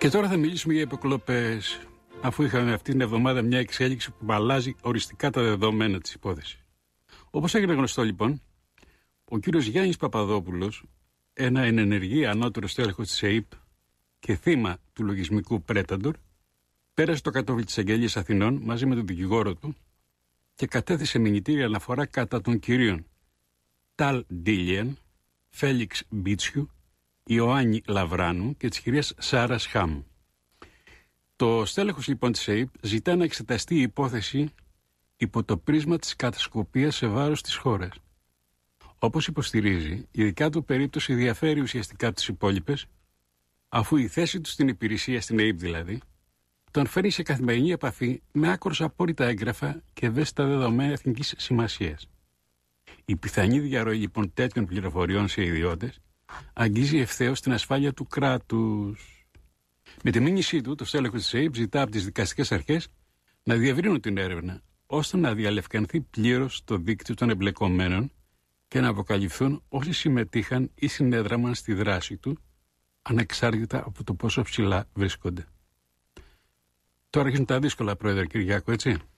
Και τώρα θα μιλήσουμε για υποκλοπές, αφού είχαμε αυτή την εβδομάδα μια εξέλιξη που αλλάζει οριστικά τα δεδομένα της υπόθεσης. Όπως έγινε γνωστό λοιπόν, ο κύριος Γιάννης Παπαδόπουλος, ένα ενενεργή ανώτερο στέλεχος της ΕΥΠ και θύμα του λογισμικού Πρέταντορ, πέρασε το κατόφλι της Αγγελίας Αθηνών μαζί με τον δικηγόρο του και κατέθεσε μηνυτήρια αναφορά κατά των κυρίων Ταλ Ντίλιαν, Φέλιξ Μπίτσιου, Ιωάννη Λαβράνου και της κυρίας Σάρας Χάμ. Το στέλεχος λοιπόν της ΕΥΠ ζητά να εξεταστεί η υπόθεση υπό το πρίσμα της κατασκοπίας σε βάρος της χώρας. Όπως υποστηρίζει, η δικιά του περίπτωση διαφέρει ουσιαστικά από τις υπόλοιπες, αφού η θέση του στην υπηρεσία, στην ΕΥΠ δηλαδή, τον φέρνει σε καθημερινή επαφή με άκρως απόρριτα έγγραφα και ευαίσθητα δεδομένα εθνικής σημασίας. Η πιθανή διαρροή λοιπόν τέτοιων πληροφοριών σε ιδιώτες αγγίζει ευθέως την ασφάλεια του κράτους. Με τη μήνυσή του, το στέλεχος της ΕΥΠ ζητά από τις δικαστικές αρχές να διευρύνουν την έρευνα, ώστε να διαλευκανθεί πλήρως το δίκτυο των εμπλεκομένων και να αποκαλυφθούν όσοι συμμετείχαν ή συνέδραμαν στη δράση του, ανεξάρτητα από το πόσο ψηλά βρίσκονται. Τώρα αρχίζουν τα δύσκολα, Πρόεδρε Κυριάκο, έτσι.